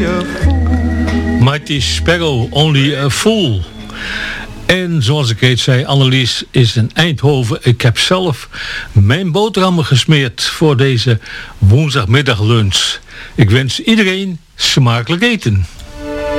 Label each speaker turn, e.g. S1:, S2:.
S1: Mighty Sparrow, Only a Fool. En zoals ik reeds zei, Annelies is in Eindhoven. Ik heb zelf mijn boterhammen gesmeerd voor deze woensdagmiddag lunch. Ik wens iedereen smakelijk eten.